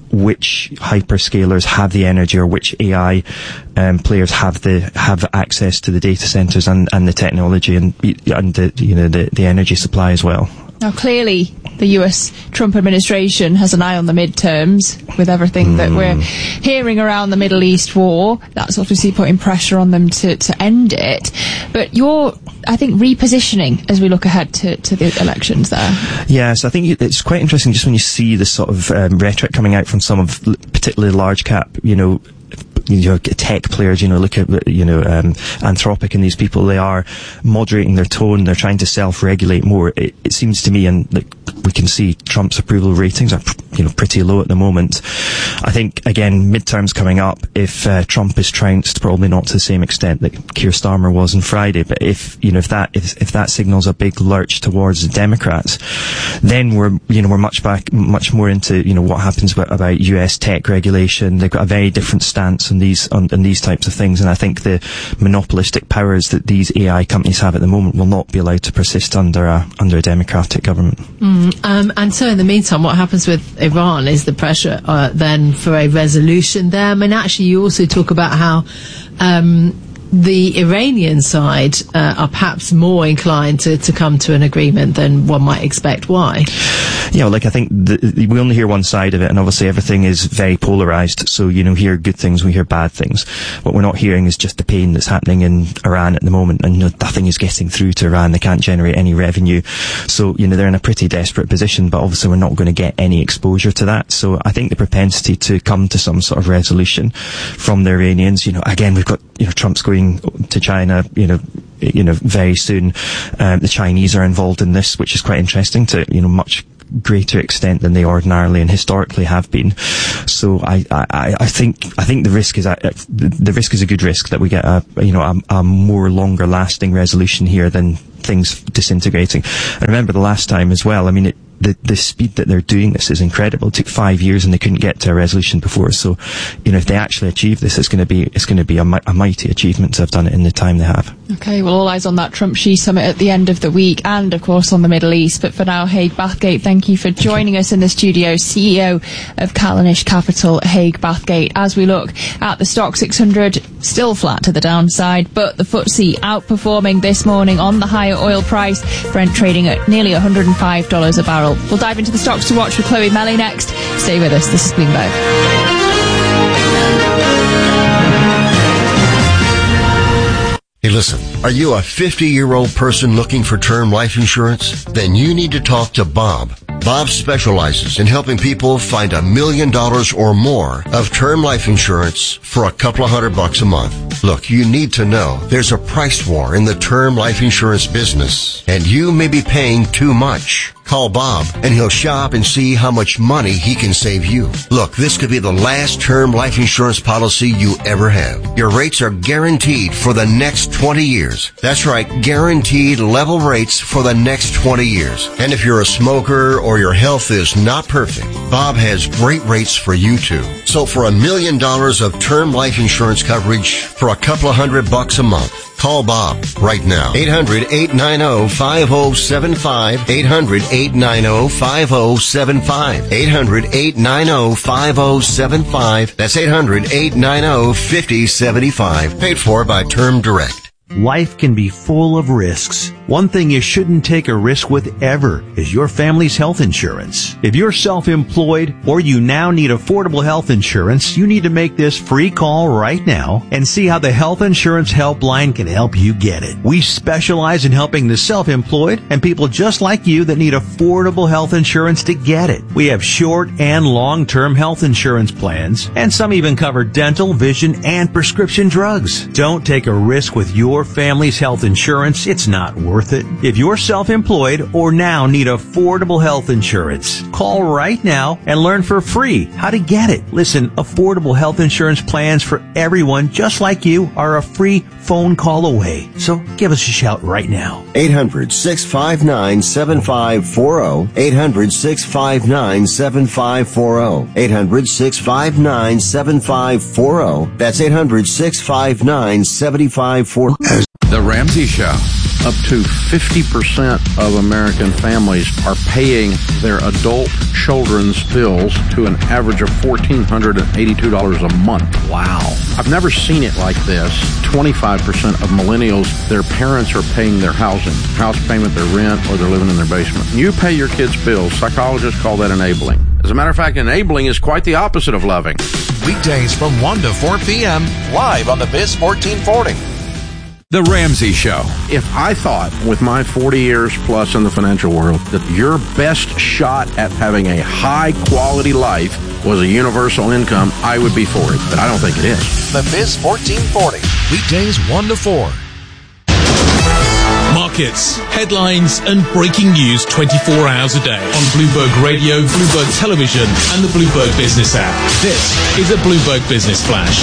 which hyperscalers have the energy, or which A I um, players have the have access to the data centers and, and the technology and and the, you know, the, the energy supply as well. Now, clearly, the U S Trump administration has an eye on the midterms with everything mm. that we're hearing around the Middle East war. That's obviously putting pressure on them to, to end it. But you're, I think, repositioning as we look ahead to, to the elections there. Yes, I think it's quite interesting just when you see the sort of um, rhetoric coming out from some of particularly large cap, you know, you know, tech players, you know, look at, you know, um, Anthropic and these people, they are moderating their tone, they're trying to self-regulate more. It, it seems to me, and like, we can see Trump's approval ratings are, you know, pretty low at the moment. I think, again, midterms coming up, if uh, Trump is trounced, probably not to the same extent that Keir Starmer was on Friday, but if, you know, if that, if, if that signals a big lurch towards the Democrats, then we're, you know, we're much back, much more into, you know, what happens about, about U S tech regulation. They've got a very different stance on these, on, on these types of things, and I think the monopolistic powers that these A I companies have at the moment will not be allowed to persist under a, under a democratic government. Mm, um, and so in the meantime, what happens with Iran is the pressure uh, then for a resolution there. I mean, actually, you also talk about how um, the Iranian side uh, are perhaps more inclined to, to come to an agreement than one might expect. Why? Yeah, well, like, I think the, we only hear one side of it, and obviously everything is very polarized. So, you know, hear good things, we hear bad things. What we're not hearing is just the pain that's happening in Iran at the moment, and, you know, nothing is getting through to Iran. They can't generate any revenue. So, you know, they're in a pretty desperate position, but obviously we're not going to get any exposure to that. So I think the propensity to come to some sort of resolution from the Iranians, you know, again, we've got, you know, Trump's going to China, you know, you know, very soon. Um, the Chinese are involved in this, which is quite interesting to, you know, much greater extent than they ordinarily and historically have been. So I, I, I think, I think the risk is, a, the risk is a good risk that we get a, you know, a, a more longer lasting resolution here than things disintegrating. And remember the last time as well, I mean, it, the, the speed that they're doing this is incredible. It took five years and they couldn't get to a resolution before. So, you know, if they actually achieve this, it's going to be, it's going to be a, a mighty achievement to have done it in the time they have. Okay, well, all eyes on that Trump-Xi summit at the end of the week and, of course, on the Middle East. But for now, Haig Bathgate, thank you for joining us in the studio, C E O of Callanish Capital, Haig Bathgate. As we look at the stock six hundred, still flat to the downside, but the F T S E outperforming this morning on the higher oil price, Brent trading at nearly one hundred five dollars a barrel. We'll dive into the stocks to watch with Chloe Melly next. Stay with us. This is Bloomberg. Hey, listen, are you a fifty-year-old person looking for term life insurance? Then you need to talk to Bob. Bob specializes in helping people find a million dollars or more of term life insurance for a couple of hundred bucks a month. Look, you need to know there's a price war in the term life insurance business, and you may be paying too much. Call Bob, and he'll shop and see how much money he can save you. Look, this could be the last term life insurance policy you ever have. Your rates are guaranteed for the next twenty years. That's right, guaranteed level rates for the next twenty years. And if you're a smoker or your health is not perfect, Bob has great rates for you too. So for a million dollars of term life insurance coverage for a couple of hundred bucks a month, call Bob right now. eight hundred, eight nine zero, five zero seven five. eight hundred, eight nine zero, five zero seven five. eight hundred, eight nine zero, five zero seven five. That's eight hundred, eight nine zero, five zero seven five. Paid for by Term Direct. Life can be full of risks. One thing you shouldn't take a risk with ever is your family's health insurance. If you're self-employed or you now need affordable health insurance, you need to make this free call right now and see how the Health Insurance Helpline can help you get it. We specialize in helping the self-employed and people just like you that need affordable health insurance to get it. We have short and long-term health insurance plans, and some even cover dental, vision, and prescription drugs. Don't take a risk with your family's health insurance. It's not worth it. If you're self-employed or now need affordable health insurance, call right now and learn for free how to get it. Listen, affordable health insurance plans for everyone just like you are a free phone call away. So give us a shout right now. eight hundred, six five nine, seven five four zero. eight hundred, six five nine, seven five four zero. eight hundred, six five nine, seven five four zero. That's eight hundred, six five nine, seven five four zero. The The Ramsey Show. Up to fifty percent of American families are paying their adult children's bills to an average of one thousand four hundred eighty-two dollars a month. Wow. I've never seen it like this. twenty-five percent of millennials, their parents are paying their housing, house payment, their rent, or they're living in their basement. You pay your kids' bills. Psychologists call that enabling. As a matter of fact, enabling is quite the opposite of loving. Weekdays from one to four p.m. live on the Biz fourteen forty. The Ramsey Show. If I thought, with my forty years plus in the financial world, that your best shot at having a high-quality life was a universal income, I would be for it. But I don't think it is. The Biz fourteen forty. Weekdays one to four. Markets, headlines, and breaking news twenty-four hours a day on Bloomberg Radio, Bloomberg Television, and the Bloomberg Business app. This is a Bloomberg Business Flash.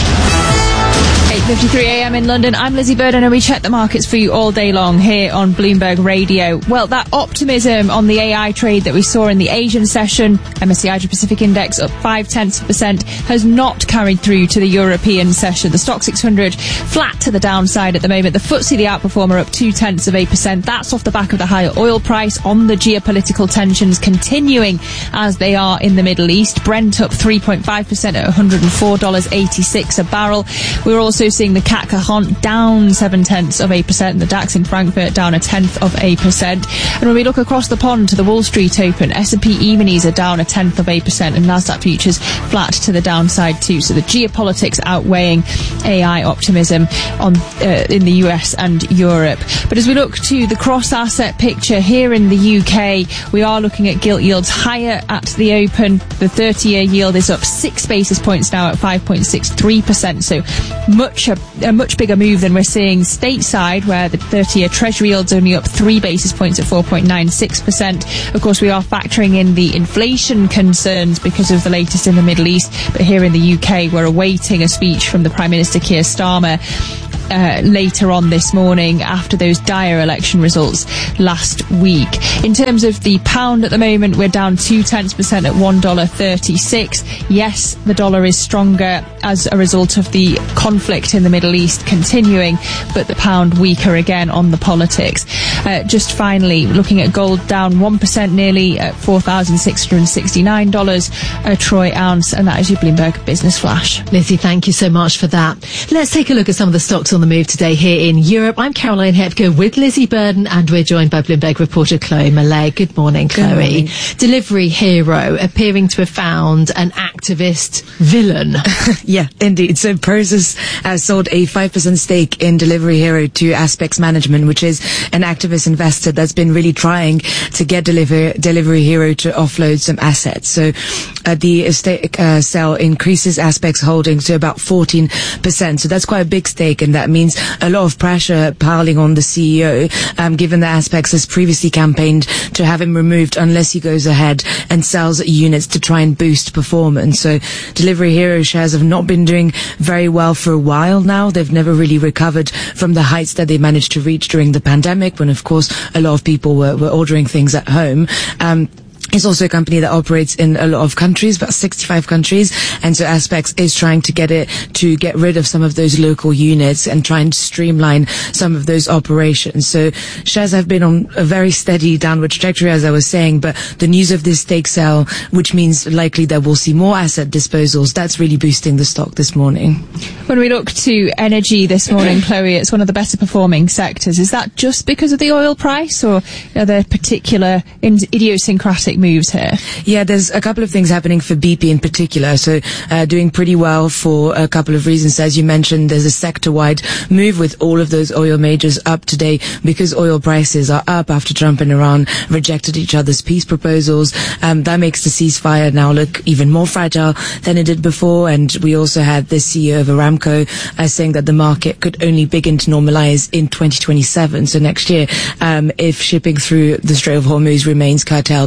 eight fifty-three a.m. in London. I'm Lizzie Burden, and we check the markets for you all day long here on Bloomberg Radio. Well, that optimism on the A I trade that we saw in the Asian session, M S C I Asia Pacific Index up five tenths of a percent, has not carried through to the European session. The Stock six hundred flat to the downside at the moment. The F T S E, the outperformer, up two tenths of a percent. That's off the back of the higher oil price on the geopolitical tensions continuing as they are in the Middle East. Brent up three point five percent at one hundred four dollars eighty-six a barrel. We're also seeing the C A C Cahant down seven tenths of a percent. The DAX in Frankfurt down a tenth of a percent. And when we look across the pond to the Wall Street Open, S and P E-minis are down a tenth of a percent, and Nasdaq futures flat to the downside too. So the geopolitics outweighing A I optimism on uh, in the U S and Europe. But as we look to the cross-asset picture here in the U K, we are looking at gilt yields higher at the open. The thirty-year yield is up six basis points now at five point six three percent. So much a, a much bigger move than we're seeing stateside, where the thirty-year Treasury yield's only up three basis points at four point nine six percent. Of course, we are factoring in the inflation concerns because of the latest in the Middle East. But here in the U K, we're awaiting a speech from the Prime Minister Keir Starmer Uh, later on this morning after those dire election results last week. In terms of the pound at the moment, we're down two tenths percent at one dollar thirty-six. Yes, the dollar is stronger as a result of the conflict in the Middle East continuing, but the pound weaker again on the politics. Uh, just finally, looking at gold, down one percent nearly at four thousand six hundred sixty-nine dollars a troy ounce, and that is your Bloomberg Business Flash. Lizzie, thank you so much for that. Let's take a look at some of the stocks on the move today here in Europe. I'm Caroline Hepker with Lizzie Burden, and we're joined by Bloomberg reporter Chloe Millay. Good morning, Chloe. Good morning. Delivery Hero appearing to have found an activist villain. Yeah, indeed. So Prosus uh, sold a five percent stake in Delivery Hero to Aspects Management, which is an activist investor that's been really trying to get Deliver, Delivery Hero to offload some assets. So uh, the stake uh, sale increases Aspects holdings to about fourteen percent. So that's quite a big stake, and that means a lot of pressure piling on the C E O, um, given that Aspects has previously campaigned to have him removed unless he goes ahead and sells units to try and boost performance. So Delivery Hero shares have not been doing very well for a while now. They've never really recovered from the heights that they managed to reach during the pandemic, when of course a lot of people were, were ordering things at home. Um, It's also a company that operates in a lot of countries, about sixty-five countries, and so Aspects is trying to get it to get rid of some of those local units and try and streamline some of those operations. So shares have been on a very steady downward trajectory, as I was saying, but the news of this stake sale, which means likely that we'll see more asset disposals, that's really boosting the stock this morning. When we look to energy this morning, Chloe, it's one of the better performing sectors. Is that just because of the oil price, or are there particular idiosyncratic moves here? Yeah, there's a couple of things happening for B P in particular. So uh, doing pretty well for a couple of reasons. As you mentioned, there's a sector-wide move with all of those oil majors up today because oil prices are up after Trump and Iran rejected each other's peace proposals. Um, that makes the ceasefire now look even more fragile than it did before. And we also had the C E O of Aramco uh, saying that the market could only begin to normalize in twenty twenty-seven, so next year, um, if shipping through the Strait of Hormuz remains curtailed for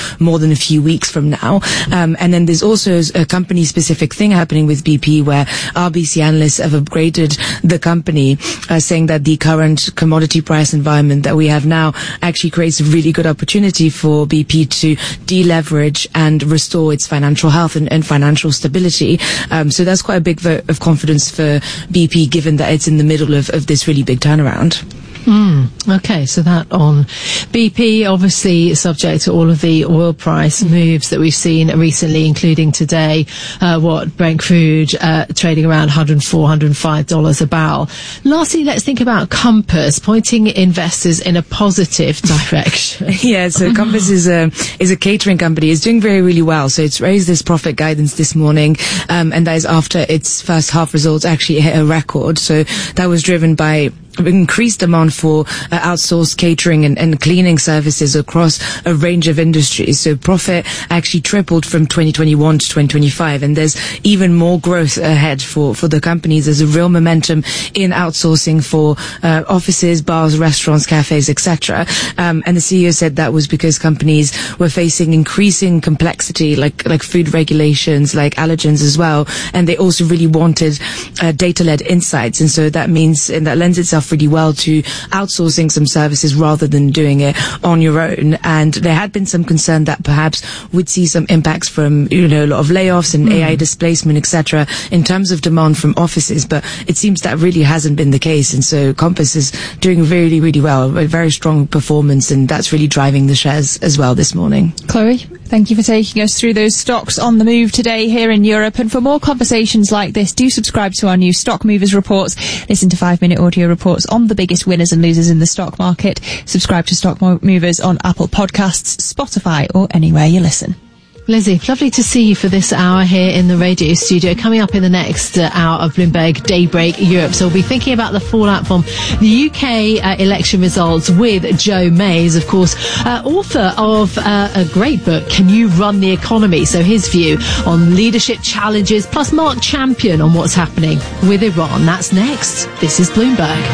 more than a few weeks from now. Um, and then there's also a company-specific thing happening with B P where R B C analysts have upgraded the company, uh, saying that the current commodity price environment that we have now actually creates a really good opportunity for B P to deleverage and restore its financial health and, and financial stability. Um, so that's quite a big vote of confidence for B P, given that it's in the middle of, of this really big turnaround. Mm, okay, so that on B P, obviously subject to all of the oil price moves that we've seen recently, including today, uh, what Brent crude uh, trading around one hundred four, one hundred five dollars a barrel. Lastly, let's think about Compass, pointing investors in a positive direction. Yeah, so Compass is a is a catering company. It's doing very, really well. So it's raised its profit guidance this morning, um, and that is after its first half results actually hit a record. So that was driven by increased demand for uh, outsourced catering and, and cleaning services across a range of industries. So profit actually tripled from twenty twenty-one to twenty twenty-five, and there's even more growth ahead for, for the companies. There's a real momentum in outsourcing for uh, offices, bars, restaurants, cafes, et cetera. Um, and the C E O said that was because companies were facing increasing complexity, like like food regulations, like allergens as well, and they also really wanted uh, data-led insights. And so that means, and that lends itself really well to outsourcing some services rather than doing it on your own. And there had been some concern that perhaps we'd see some impacts from, you know, a lot of layoffs and mm. A I displacement, et cetera, in terms of demand from offices. But it seems that really hasn't been the case. And so Compass is doing really, really well, a very strong performance, and that's really driving the shares as well this morning. Chloe, thank you for taking us through those stocks on the move today here in Europe. And for more conversations like this, do subscribe to our new Stock Movers reports. Listen to five-minute audio reports on the biggest winners and losers in the stock market. Subscribe to Stock Movers on Apple Podcasts, Spotify, or anywhere you listen. Lizzie, lovely to see you for this hour here in the radio studio. Coming up in the next uh, hour of Bloomberg Daybreak Europe. So we'll be thinking about the fallout from the U K uh, election results with Joe Mays, of course, uh, author of uh, a great book, Can You Run the Economy? So his view on leadership challenges, plus Mark Champion on what's happening with Iran. That's next. This is Bloomberg.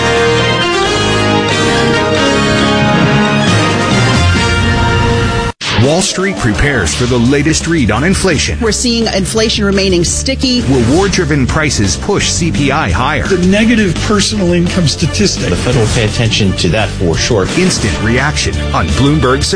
Wall Street prepares for the latest read on inflation. We're seeing inflation remaining sticky. Will war-driven prices push C P I higher? The negative personal income statistic. The Fed will pay attention to that for sure. Instant reaction on Bloomberg